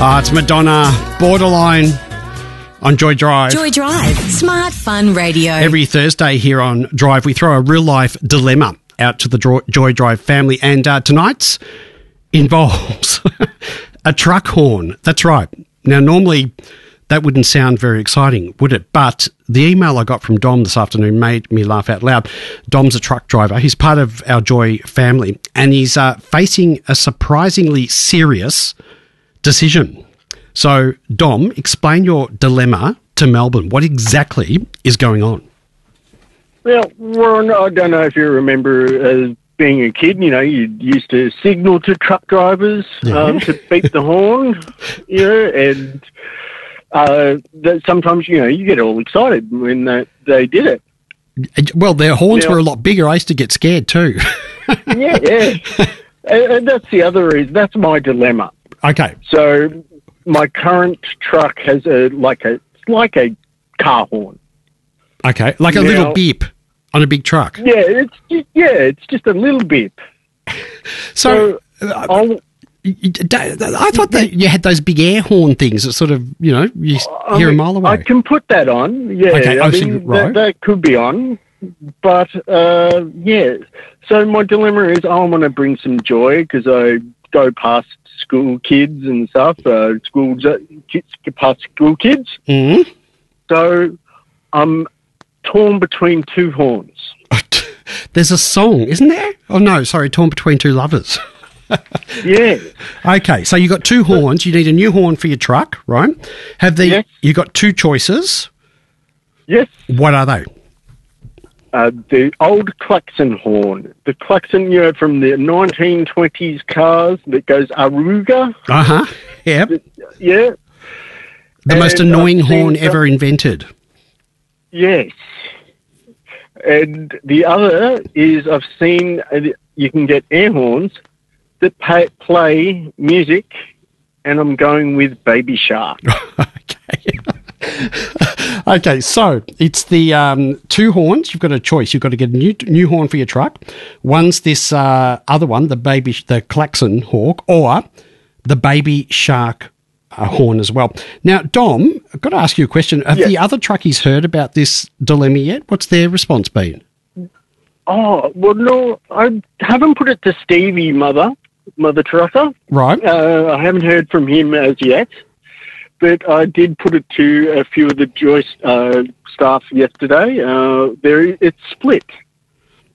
It's Madonna, Borderline on Joy Drive. Joy Drive, smart, fun radio. Every Thursday here on Drive, we throw a real-life dilemma out to the Joy Drive family, and tonight's involves a truck horn. That's right. Now, normally that wouldn't sound very exciting, would it? But the email I got from Dom this afternoon made me laugh out loud. Dom's a truck driver. He's part of our Joy family, and he's facing a surprisingly serious decision. So, Dom, explain your dilemma to Melbourne. What exactly is going on? Well, Ron, I don't know if you remember as being a kid, you used to signal to truck drivers to beat the horn, and that sometimes, you get all excited when they did it. Well, their horns were a lot bigger. I used to get scared too. yeah. And that's the other reason. That's my dilemma. Okay. So my current truck has like a car horn. Okay, like a little beep on a big truck. Yeah, it's just a little beep. So I thought that you had those big air horn things that sort of, you hear a mile away. I can put that on, yeah. Okay, right. That could be on. But, yeah. So my dilemma is I want to bring some joy because I go past school kids and stuff, past school kids. Mm-hmm. So I'm torn between two horns. There's a song, isn't there? Oh, no, sorry, torn between two lovers. Yeah. Okay, so you got two horns. You need a new horn for your truck, right? Yes. You got two choices. Yes. What are they? The old klaxon horn. The klaxon, from the 1920s cars that goes Aruga. Uh-huh, yep. Yeah. The most annoying horn ever invented. Yes. And the other is I've seen you can get air horns that play music, and I'm going with Baby Shark. Okay. Okay, so it's the two horns. You've got a choice. You've got to get a new horn for your truck. One's this other one, the klaxon hawk, or the Baby Shark horn as well. Now, Dom, I've got to ask you a question. Have the other truckies heard about this dilemma yet? What's their response been? Oh, well, no, I haven't put it to Stevie, Mother Trucker. Right. I haven't heard from him as yet, but I did put it to a few of the Joyce staff yesterday. It's split.